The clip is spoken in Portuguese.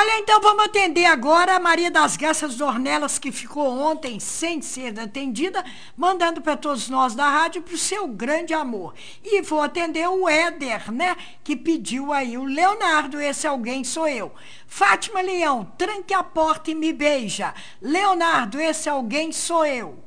Olha, então vamos atender agora a Maria das Graças Dornelas, que ficou ontem sem ser atendida, mandando para todos nós da rádio para o seu grande amor. E vou atender o Éder, né, que pediu aí o Leonardo, esse alguém sou eu. Fátima Leão, tranque a porta e me beija. Leonardo, esse alguém sou eu.